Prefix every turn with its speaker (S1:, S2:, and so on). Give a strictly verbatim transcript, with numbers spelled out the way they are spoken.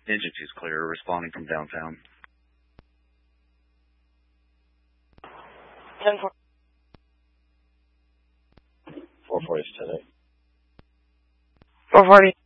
S1: Engine two's clear, responding from downtown.
S2: ten four.
S3: four forty is ten eight.
S2: four forty.